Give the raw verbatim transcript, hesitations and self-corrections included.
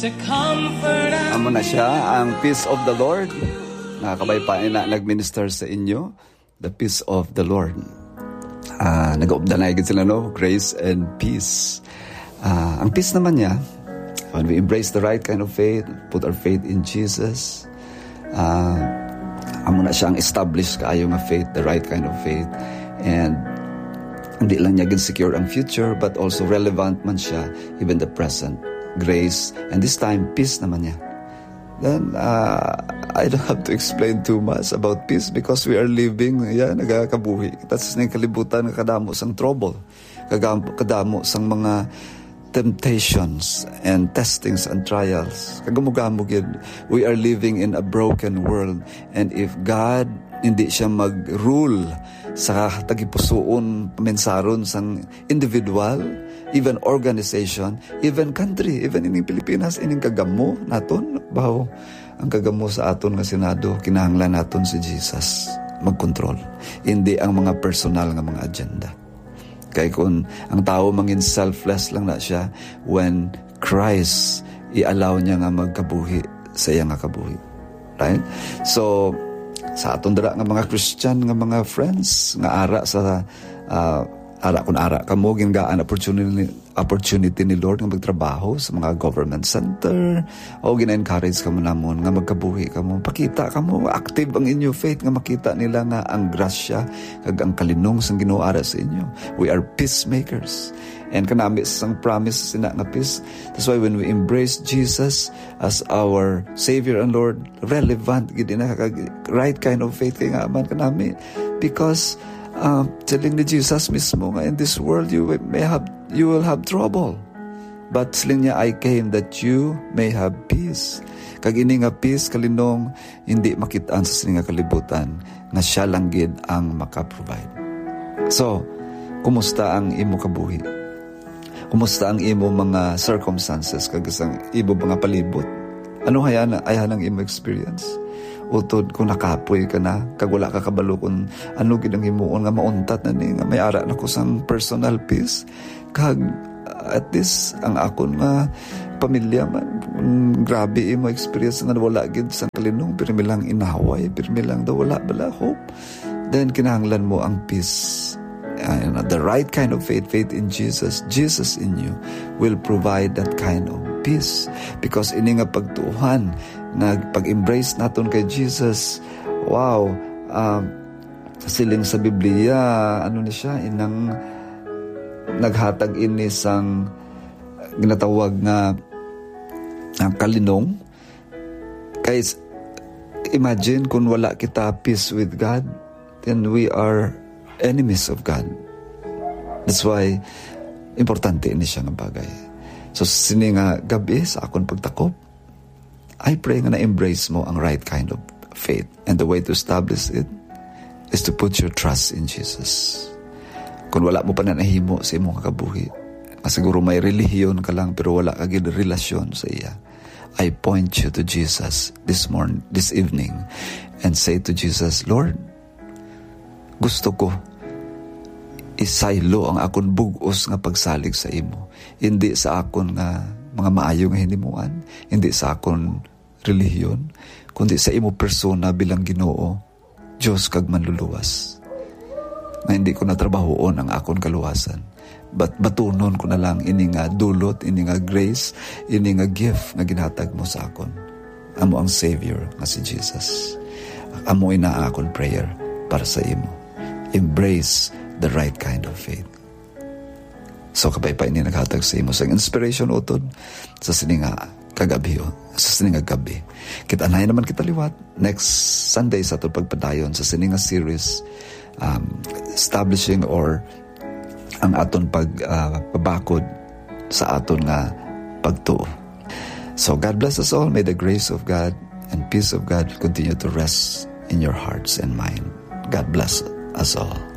Amo na siya, ang peace of the Lord. Nakakabaypain na nag-minister sa inyo, the peace of the Lord. Uh, Nag-updanay sila, no? Grace and peace. Uh, ang peace naman niya, when we embrace the right kind of faith, put our faith in Jesus, uh, amo na siya ang establish kaayo nga faith, the right kind of faith. And hindi lang niya gin-secure ang future, but also relevant man siya, even the present. Grace, and this time, peace naman niya. Then, uh, I don't have to explain too much about peace because we are living, yeah, nagkakabuhi. That's yung kalibutan ng kadamo sang trouble, kadamo sang mga temptations and testings and trials. Kagamugamo yun. We are living in a broken world, and if God hindi siya mag-rule sa tagipusoon, mensaron sang individual, even organization, even country, even ining Pilipinas, ining kagamo naton, baho, ang kagamo sa aton nga Senado, kinahanglan naton si Jesus magkontrol. Hindi ang mga personal nga mga agenda. Kaya kung ang tao mangin selfless lang na siya, when Christ i-allow niya nga magkabuhi sa iya nga kabuhi. Right? So, sa aton dira nga mga Christian nga mga friends nga ara sa uh, ara kun ara kamo gingaan opportunity opportunity ni Lord nga magtrabaho sa mga government center o gina-encourage kamo namon nga magkabuhi kamo, pakita kamo active ang inyo faith nga makita nila nga ang grasya kag ang kalinong sang Ginoo ara sa inyo. We are peacemakers, and kanami sang promise sina nga peace. That's why when we embrace Jesus as our Savior and Lord, relevant gid na kag right kind of faith kay nga man kanami, because Uh, telling ni Jesus mismo nga, in this world you may have you will have trouble, but siling niya, I came that you may have peace. Kag ini nga peace kalinong hindi makitaan sa sining nga kalibutan nga siya lang gid ang maka-provide. So, kumusta ang imo kabuhi? Kumusta ang imo mga circumstances kag sang imo mga palibot? Ano haya na ayan ang imo experience? Utod kung nakapoy ka na, kag wala ka kabalo kung ano ginang himuon nga mauntat na ni, nga may ara na ko sang personal peace. Kag uh, at least ang akon nga pamilya man, um, grabe imo experience nga wala gid sang kalinong, pirmi lang inaway, pirmi lang daw wala bala hope. Then kinahanglan mo ang peace. Uh, the right kind of faith, faith in Jesus, Jesus in you will provide that kind of peace. Because ini nga pagtuuhan, nagpag-embrace naton kay Jesus, wow, uh, siling sa Biblia, ano ni siya, inang naghatag ini sang ginatawag nga uh, kalinong. Kaya imagine kung wala kita peace with God, then we are enemies of God. That's why importante ini siya nga bagay. So sini nga gabi sa akon pagtakop, I pray nga na-embrace mo ang right kind of faith. And the way to establish it is to put your trust in Jesus. Kung wala mo pa na nahimo sa imong kabuhi, siguro may relihiyon ka lang pero wala ka gid relasyon sa iya, I point you to Jesus this morning, this evening, and say to Jesus, Lord, gusto ko isaylo ang akon bugos nga pagsalig sa imo. Hindi sa akon nga mga maayo nga hinimuan, hindi sa akon relihiyon, kundi sa imo persona bilang Ginoo, Diyos kag manluluwas. Na hindi ko natrabahoon ang akon kaluwasan, but batunon ko na lang ini nga dulot, ini nga grace, ini nga gift nga ginhatag mo sa akon. Amo ang Savior nga si Jesus. Amo ina akon prayer para sa imo. Embrace the right kind of faith. So kapay pa ini naghatag sa imo sang inspiration utod sa sininga kagabi o sa sininga gabi. Kita anay naman kita liwat next Sunday sa atong pagpadayon sa sininga series, um, establishing or ang aton pag uh, pabakod sa aton nga pagtuo. So God bless us all. May the grace of God and peace of God continue to rest in your hearts and mind. God bless us all.